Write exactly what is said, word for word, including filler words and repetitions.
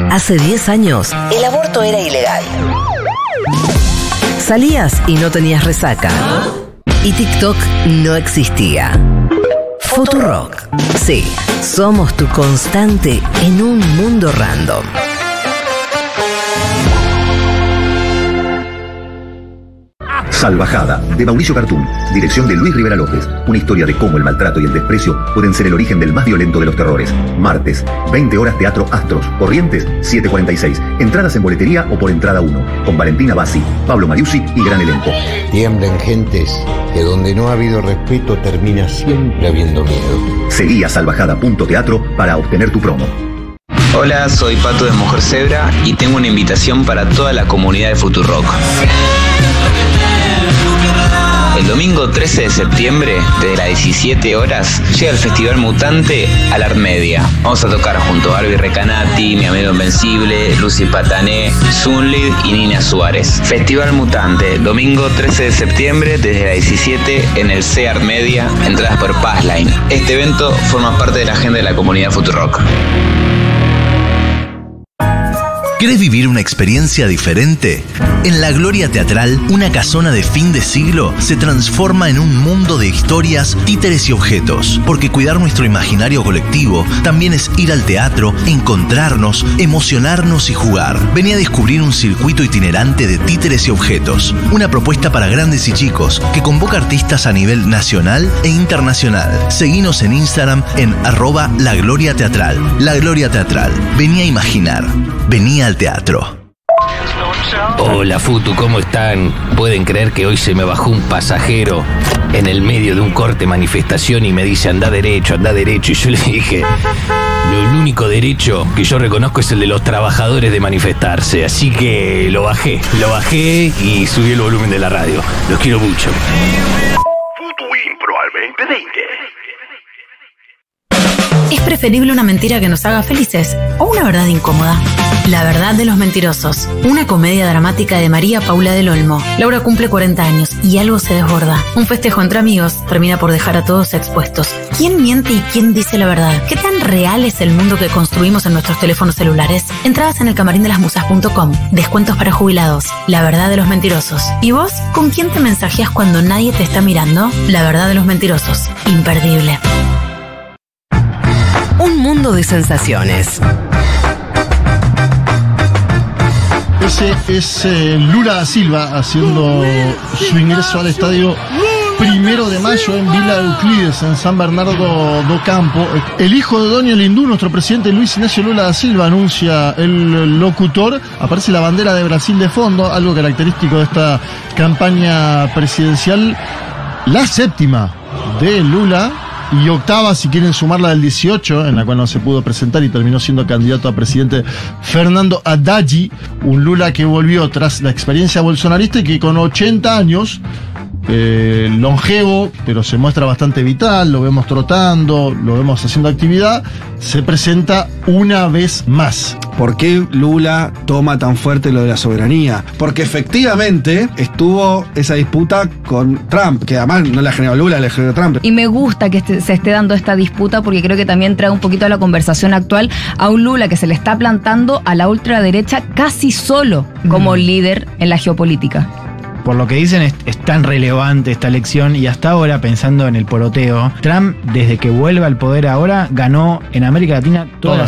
Hace diez años, el aborto era ilegal. Salías y no tenías resaca. Y TikTok no existía. Futurock. Sí, somos tu constante en un mundo random. Salvajada, de Mauricio Cartún, dirección de Luis Rivera López. Una historia de cómo el maltrato y el desprecio pueden ser el origen del más violento de los terrores. Martes, veinte horas, Teatro Astros. Corrientes, siete cuarenta y seis. Entradas en boletería o por entrada uno. Con Valentina Bassi, Pablo Mariucci y gran elenco. Tiemblen gentes, que donde no ha habido respeto termina siempre habiendo miedo. Seguí a salvajada punto teatro para obtener tu promo. Hola, soy Pato de Mujer Zebra y tengo una invitación para toda la comunidad de Futurock. El domingo trece de septiembre, desde las diecisiete horas, llega el Festival Mutante a la Art Media. Vamos a tocar junto a Barbie Recanati, Mi Amigo Invencible, Lucy Patané, Sunlid y Nina Suárez. Festival Mutante, domingo trece de septiembre, desde las diecisiete en el C Art Media, entradas por Passline. Este evento forma parte de la agenda de la comunidad Futurock. ¿Querés vivir una experiencia diferente? En La Gloria Teatral, una casona de fin de siglo se transforma en un mundo de historias, títeres y objetos. Porque cuidar nuestro imaginario colectivo también es ir al teatro, encontrarnos, emocionarnos y jugar. Vení a descubrir un circuito itinerante de títeres y objetos. Una propuesta para grandes y chicos que convoca artistas a nivel nacional e internacional. Seguinos en Instagram en arroba La Gloria Teatral. La Gloria Teatral. Vení a imaginar. Vení al teatro. Hola Futu, ¿cómo están? ¿Pueden creer que hoy se me bajó un pasajero en el medio de un corte manifestación y me dice anda derecho, anda derecho? Y yo le dije, lo, el único derecho que yo reconozco es el de los trabajadores de manifestarse. Así que lo bajé, lo bajé y subí el volumen de la radio. Los quiero mucho. Futu Impro al veinte veinte. ¿Es preferible una mentira que nos haga felices o una verdad incómoda? La verdad de los mentirosos, una comedia dramática de María Paula del Olmo. Laura cumple cuarenta años y algo se desborda. Un festejo entre amigos termina por dejar a todos expuestos. ¿Quién miente y quién dice la verdad? ¿Qué tan real es el mundo que construimos en nuestros teléfonos celulares? Entradas en el camarín de las musas punto com. Descuentos para jubilados. La verdad de los mentirosos. ¿Y vos? ¿Con quién te mensajeas cuando nadie te está mirando? La verdad de los mentirosos. Imperdible. Un mundo de sensaciones. Ese es eh, Lula da Silva haciendo su ingreso al estadio Primero de Mayo en Vila Euclides, en San Bernardo do Campo. El hijo de Doña Lindú, nuestro presidente Luis Ignacio Lula da Silva, anuncia el locutor. Aparece la bandera de Brasil de fondo, algo característico de esta campaña presidencial. La séptima de Lula. Y octava, si quieren sumar la del dieciocho, en la cual no se pudo presentar y terminó siendo candidato a presidente Fernando Haddad, un Lula que volvió tras la experiencia bolsonarista y que con ochenta años, eh, longevo, pero se muestra bastante vital, lo vemos trotando, lo vemos haciendo actividad, se presenta una vez más. ¿Por qué Lula toma tan fuerte lo de la soberanía? Porque efectivamente estuvo esa disputa con Trump, que además no la generó Lula, la generó Trump. Y me gusta que este, se esté dando esta disputa porque creo que también trae un poquito a la conversación actual a un Lula que se le está plantando a la ultraderecha casi solo como mm. líder en la geopolítica. Por lo que dicen, es, es tan relevante esta elección y hasta ahora, pensando en el poroteo, Trump, desde que vuelve al poder ahora, ganó en América Latina todas las